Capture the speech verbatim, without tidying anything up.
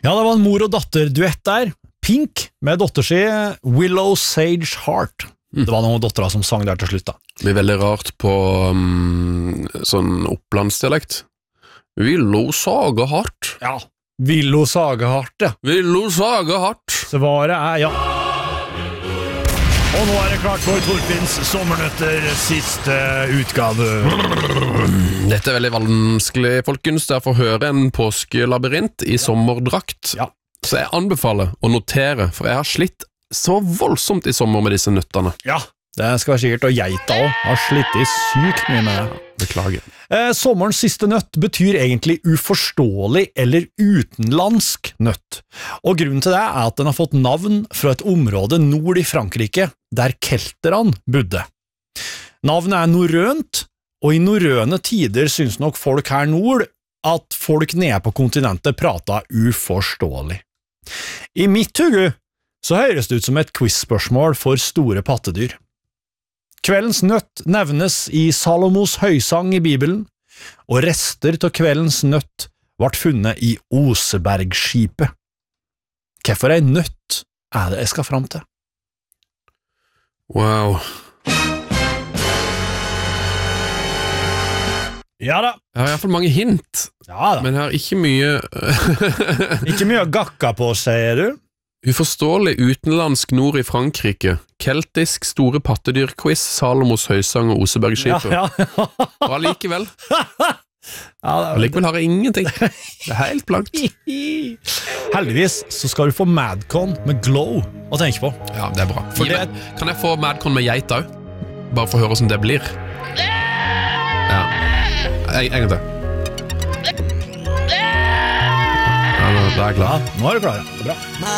Ja, det var en mor- og datter-duett der. Pink med dotter si Willow Sage Heart. Det var noen dottera som sang der til slutt da. Det blir veldig rart på um, sånn opplandsdialekt. Willow Saga Heart. Ja, Willow Saga Heart, ja. Willow Saga Heart. Svaret er ja. Og nå er det klart for Torfinns Sommernøtter siste utgave. Dette er veldig vanskelig, folkens. Det er for å høre en påskelabyrint i sommerdrakt. Ja. Så jeg anbefaler å notere, for jeg har slitt så voldsomt i sommer med disse nøttene. Ja, det skal være sikkert, og geita også har slitt i sykt mye med det. Beklager. Eh, sommerens siste nøtt betyr egentlig uforståelig eller utenlandsk nøtt. Og grunnen til det er at den har fått navn fra et område nord i Frankrike, der kelterne bodde. Navnet er norrønt, og i norrøne tider synes nok folk her nord at folk nede på kontinentet prater uforståelig. I mitt hugge så høres det ut som et quiz-spørsmål for store pattedyr. Kveldens nøtt nevnes i Salomos høysang i Bibelen, og rester til kveldens nøtt ble funnet i Osebergskipet. Hvorfor en nøtt er det jeg skal fram til? Wow. Ja da. Jeg har i hvert fall mange hint, Ja da. men jeg har ikke mye Ikke mye å gakka på, sier du? uforståelig utenlandsk nord i Frankrike. Keltisk store pattedyr-quiz, Salomos høysang og Osebergskipet. Ja, ja. Og allikevel, ja, det er allikevel har jeg ingenting. Det er helt blankt. Heldigvis så skal du få Madcon med Glow å tenke på. Ja, det er bra. For Gi det- meg- Kan jeg få Madcon med geit også? Bare for å høre hvordan det blir. Ja. En, en gang til. Ja, da er jeg klar. Ja, nå er du klar, ja. Bra.